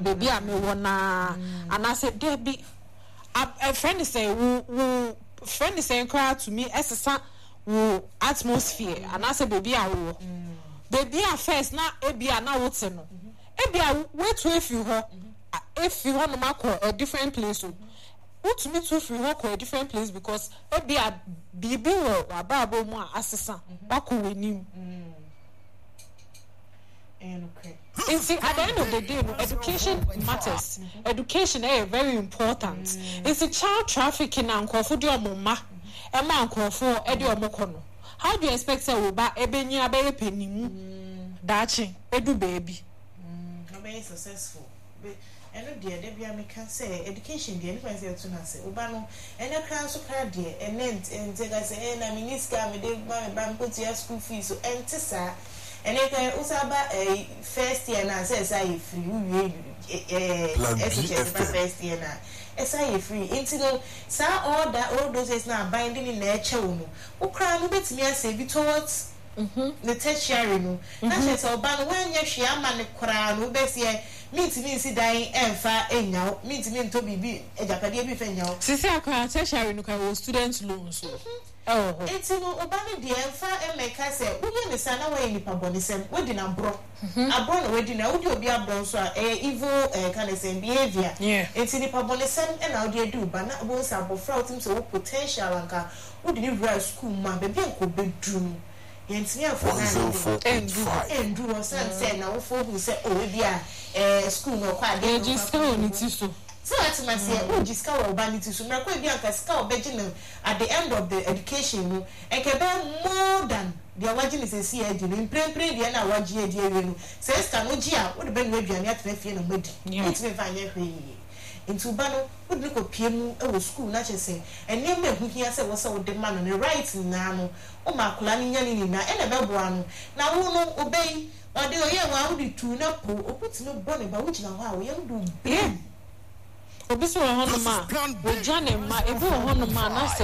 baby a me wona and I said there be a friend say who friend is saying cry to me esesa wo atmosphere and I say baby a wo baby a first na ebia na wote no ebia wait to if you ho no makọ a different place to me to if you ho a different place because ebia bibi wo ababo mu asesa bako wenim okay. See, at the end of the day, education matters. Education is very important. It's a child trafficking and confudio mama. A man call for Edio Mokono. How do you expect a uba ebeni abe penny dachi edu baby? Very successful. And dear, Debbie, can say education, the anyone say to us, Ubano, and a crown so proud, dear, and then and take us and I mean, this guy, they put your school fees so enter. And if I also about a first year now, says I free, first year now, as I free. Into so all that all those is now binding in their children. Who cry a bit me and say be towards the tertiary. No, that's all. But when you share man crown, who best year means me see dying and far and now means me to be a Japanese before now. Since I cry tertiary, no kind of student loans. Oh, it's no Obama dear and far and make us say, we get the son away in the Pabonism, wedding a bro. A bro wedding, I would be a bro, so a evil kind of same behavior. Yeah, it's in the Pabonism and how do you do, but not both are fraud him so potential and would you write school, man, the bank could be drew. Yet me for and do or son said now for who said, oh, dear, school no quite just go on it so. So that's my say, oh, discover vanity. So, my quite young scout Benjamin at the end of the education, and can bear more than the origin is a CID. In pray, the end of what GA says, Canogia would have been maybe an yet fear no mud. It's me find every into Bano would look at PMU or school, not just say, and name them who he has was so demand on the rights in Nano, or Maculani Yanina, and a Belbuano. Now, who no obey, or they are young, would tune up, or put no bonnet, but which now how you do big. Obiso honoma we jane ma ebi honoma na se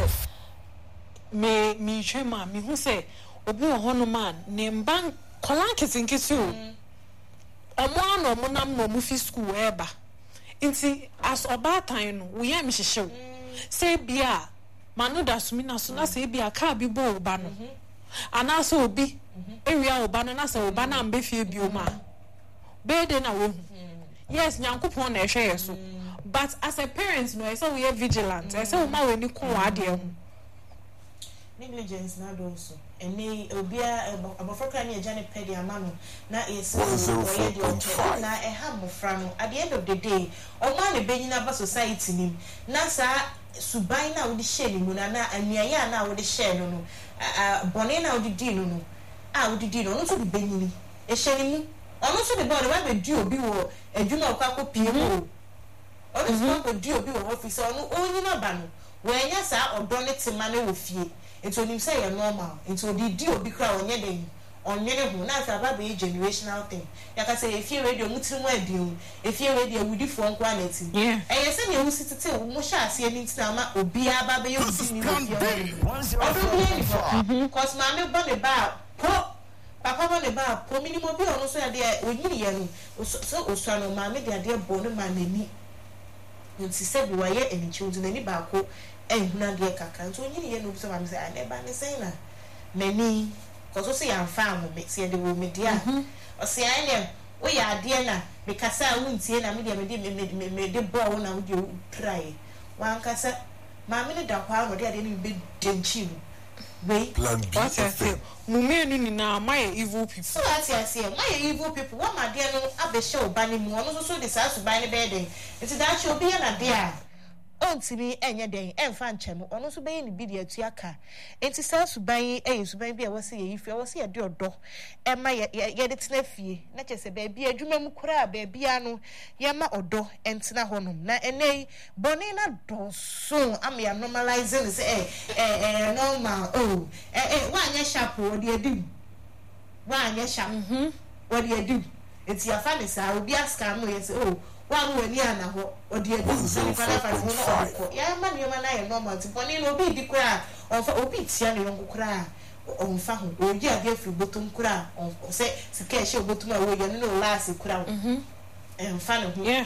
me hwema me hu se obi honoma ne mban kolan kisinkisi o omo ano mo nam no mu fi school eba nti as obatan no we yam hyehyew se bia manu da sumi na so na se bia ka bi bo oba no ana so obi ewia oba no na se oba na mbe fie bi o ma be de na wo yes nyankopon na ehwe yeso. But as a parent, no, I say we are vigilant. I say we ma we ni ko ade negligence na do so. Eni obia abofra ni agya ne pedi amano na is na e ha mofra no at the end of the day oma ne benyina ba society nim na sa suban na wo di share ni mu na anuaya na wo di share no bone na wo di di no wo di di no so di benyini e share ni mu ono so de bone wa be di obi wo adwuma okwa pie mu What is going to do? Be officer no only no banu. When you say odo ne tima ne wo fie. It will say you normal. It will di do be cry on your on your hu na fa ba be generational thing. You can say if you radio mutiri mu adi if you radio we di for quality. Yeah. And you say you wo sitete wo sha ase ni tina ma obi aba be you see ni cause ma me bo ne ba po papa bo ne ba po minimum bi ono so ya de onyiri ye no so osano ma me de de bo ne ma nani. Nti said we were any children any baako ehuna de kaka nso nyini ye no so ma say I never ne say na many cause so ya farm me say de wo me dia o say I ne wo ya de na me kasa wuntie na me de ball na wo de try wan kasa ma me ne da kwa no de ne be denchi wait plan B mumenu ni na my evil people so that's I say my evil people what my dear no abesha obani mu ono so de sa so ban ne be den enti da che obi na dia ontimi enye den emfa nche no ono so be ni bi de atu aka enti sa so ban suban bi a wo se ye ife wo se ye de odo e ma ye de tena fie na che se ba bi adwuma mu kura ba bia no ye ma odo entena honom na enei boni na do so am ya normalizing say normal wa anya sharp wo de adi wa anya sharp wo de adi enti ya fa ne sa obi aska no ye say one when you are now, or dear, yeah, man, you and I are normal. Pony no be the cry, or for obits, young cry, on Fahu, or you are gave you bottom cry, or say, Sakesha bottom away, you know, last crown. And fun of me,